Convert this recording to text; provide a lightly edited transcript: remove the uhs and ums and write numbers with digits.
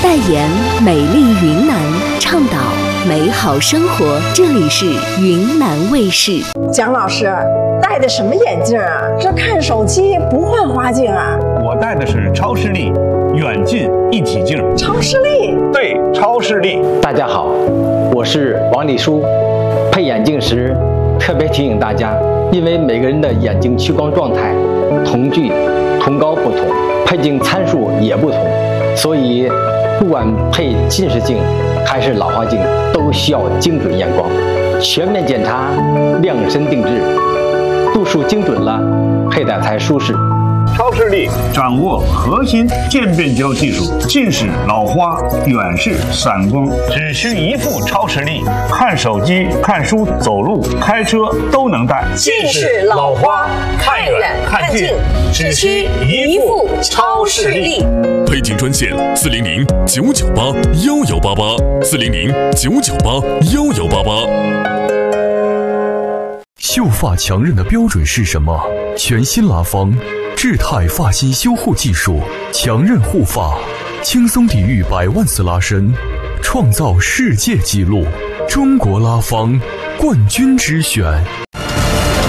代言美丽云南，倡导美好生活。这里是云南卫视。 蒋老师戴的什么眼镜啊？这看手机不换花镜啊？ 我戴的是超视力远近一体镜。 超视力？ 对，超视力。 大家好，我是王丽书。配眼镜时特别提醒大家，因为每个人的眼睛屈光状态、瞳距、瞳高不同，配镜参数也不同，所以不管配近视镜还是老花镜，都需要精准验光，全面检查，量身定制，度数精准了，佩戴才舒适。 超视力掌握核心渐变焦技术，近视、老花、远视、散光，只需一副超视力，看手机、看书、走路、开车都能戴。 近视、老花、看远看近，只需一副超视力。 配镜专线400-998-1188，400-998-1188。 秀发强韧的标准是什么？全新拉芳智泰发型修护技术，强韧护发，轻松抵御100万次拉伸，创造世界纪录。中国拉芳冠军之选。